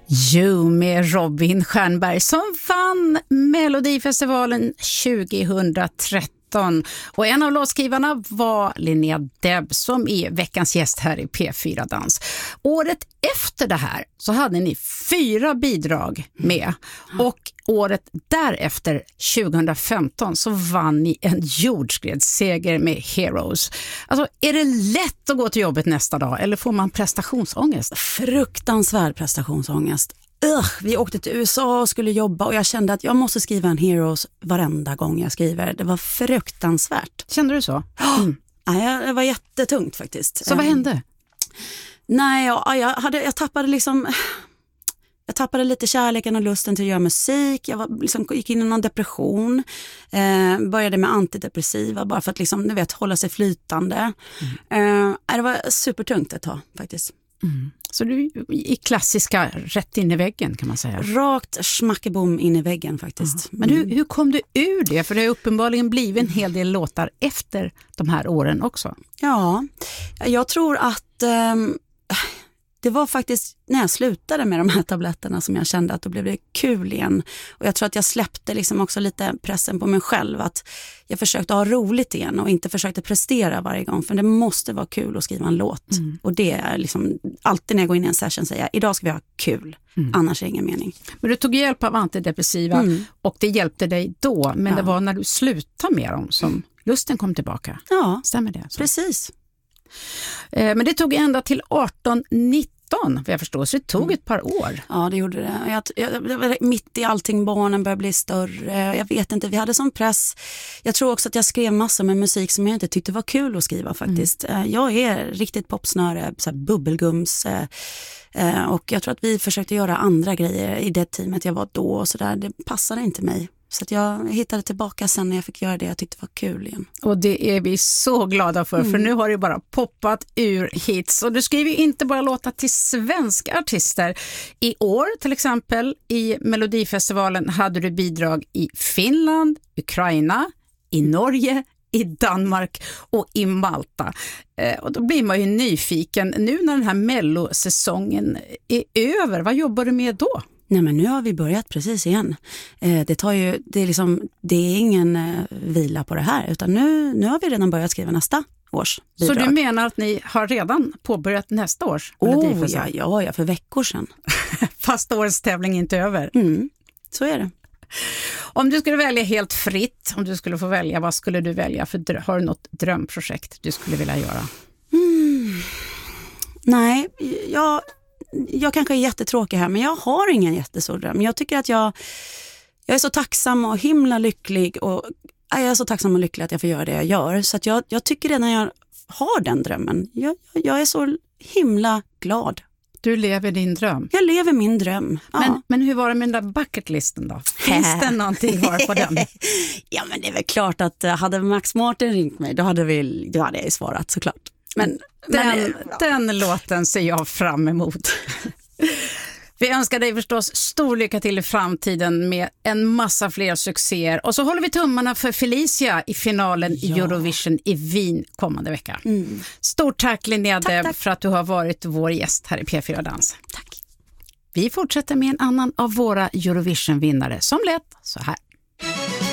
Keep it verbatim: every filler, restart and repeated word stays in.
You med Robin Stjernberg som vann Melodifestivalen tjugohundratretton. Och en av låtskrivarna var Linnea Deb som är veckans gäst här i P fyra Dans. Året efter det här så hade ni fyra bidrag med och året därefter, tjugohundrafemton, så vann ni en jordskredsseger med Heroes. Alltså, är det lätt att gå till jobbet nästa dag eller får man prestationsångest? Fruktansvärd prestationsångest. Ugh, vi åkte till U S A och skulle jobba och jag kände att jag måste skriva en Heroes varenda gång jag skriver. Det var fruktansvärt. Kände du så? Mm. Ja, det var jättetungt faktiskt. Så vad hände? Nej, jag, jag, hade, jag tappade liksom... Jag tappade lite kärleken och lusten till att göra musik. Jag var, liksom, gick in i någon depression. Eh, började med antidepressiva bara för att liksom, du vet, hålla sig flytande. Mm. Eh, det var supertungt ett tag faktiskt. Mm. Så du i klassiska rätt in i väggen kan man säga? Rakt smackebom in i väggen faktiskt. Mm. Men hur, hur kom du ur det? För det har uppenbarligen blivit en hel del låtar efter de här åren också. Ja, jag tror att... Um, Det var faktiskt när jag slutade med de här tabletterna som jag kände att då blev det kul igen. Och jag tror att jag släppte liksom också lite pressen på mig själv. Att jag försökte ha roligt igen och inte försökte prestera varje gång. För det måste vara kul att skriva en låt. Mm. Och det är liksom alltid när jag går in i en session säger jag, idag ska vi ha kul. Mm. Annars är det ingen mening. Men du tog hjälp av antidepressiva mm. och det hjälpte dig då. Men ja. Det var när du slutade med dem som lusten kom tillbaka. Ja, stämmer det? Så? Precis. Men det tog ända till arton nitton, vad jag förstår, så det tog ett par år. Ja, det gjorde det. Jag, jag, mitt i allting, barnen började bli större. Jag vet inte, vi hade sån press. Jag tror också att jag skrev massor med musik som jag inte tyckte var kul att skriva faktiskt. Mm. Jag är riktigt popsnöre, så här bubbelgums. Och jag tror att vi försökte göra andra grejer i det teamet jag var då och sådär. Det passade inte mig. Så att jag hittade tillbaka sen när jag fick göra det jag tyckte var kul igen. Och det är vi så glada för, mm. för nu har det bara poppat ur hits. Och du skriver ju inte bara låtar till svenska artister. I år till exempel i Melodifestivalen hade du bidrag i Finland, Ukraina, i Norge, i Danmark och i Malta. Eh, och då blir man ju nyfiken. Nu när den här mellosäsongen är över, vad jobbar du med då? Nej, men nu har vi börjat precis igen. Eh, det tar ju, det är liksom, det är ingen eh, vila på det här, utan nu, nu har vi redan börjat skriva nästa års bidrag. Så du menar att ni har redan påbörjat nästa års Oh, ja, ja, ja, för veckor sedan. Fast årets tävling är inte över. Mm, så är det. Om du skulle välja helt fritt, om du skulle få välja, vad skulle du välja? För har du något drömprojekt du skulle vilja göra? Mm. Nej, jag... Jag kanske är jättetråkig här, men jag har ingen jättestor dröm. Jag tycker att jag, jag är så tacksam och himla lycklig och jag är så tacksam och lycklig att jag får göra det jag gör. Så att jag, jag tycker det när jag har den drömmen. Jag, jag är så himla glad. Du lever din dröm? Jag lever min dröm, ja. Men, men hur var det med den där bucketlisten då? Finns det någonting kvar på den? Ja, men det är väl klart att hade Max Martin ringt mig, då hade, vi, då hade jag svarat såklart. Men den, men, den låten ser jag fram emot. Vi önskar dig förstås stor lycka till i framtiden med en massa fler succéer. Och så håller vi tummarna för Felicia i finalen i ja. Eurovision i Wien kommande vecka. Mm. Stort tack Linnea Deb tack, tack. för att du har varit vår gäst här i P fyra Dans. Tack. Vi fortsätter med en annan av våra Eurovision-vinnare som lät så här.